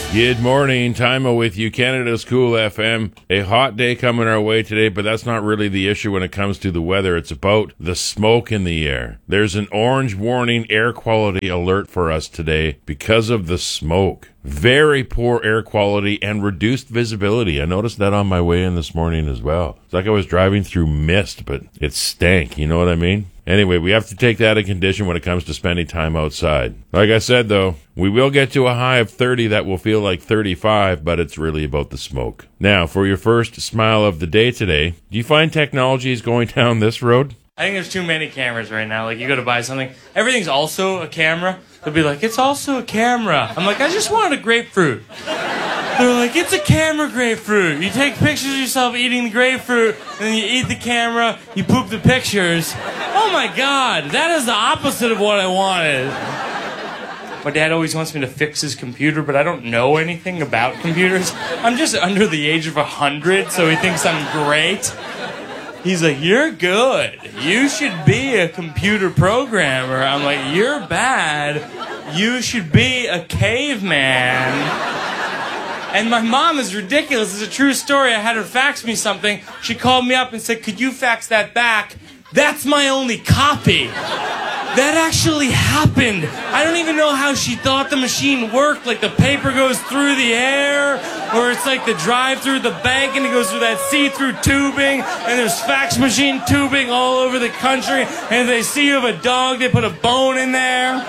Good morning, Timo with you, Canada's Cool FM. A hot day coming our way today, but that's not really the issue when it comes to the weather. It's about the smoke in the air. There's an orange warning air quality alert for us today because of the smoke. Very poor air quality and reduced visibility. I noticed that on my way in this morning as well. It's like I was driving through mist, but it stank. You know what I mean? Anyway, we have to take that in condition when it comes to spending time outside. Like I said, though, we will get to a high of 30 that will feel like 35, but it's really about the smoke. Now, for your first smile of the day today, do you find technology is going down this road? I think there's too many cameras right now. Like, you go to buy something, everything's also a camera. They'll be like, it's also a camera. I'm like, I just wanted a grapefruit. They're like, it's a camera grapefruit. You take pictures of yourself eating the grapefruit, and then you eat the camera, you poop the pictures. Oh my God, that is the opposite of what I wanted. My dad always wants me to fix his computer, but I don't know anything about computers. I'm just under the age of 100, so he thinks I'm great. He's like, you're good. You should be a computer programmer. I'm like, you're bad. You should be a caveman. And my mom is ridiculous. It's a true story. I had her fax me something. She called me up and said, could you fax that back? That's my only copy. That actually happened. I don't even know how she thought the machine worked. Like, the paper goes through the air, or it's like the drive-through the bank and it goes through that see-through tubing, and there's fax machine tubing all over the country, and if they see you have a dog, they put a bone in there.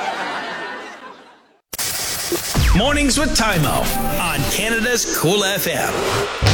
Mornings with Timo on Canada's Cool FM.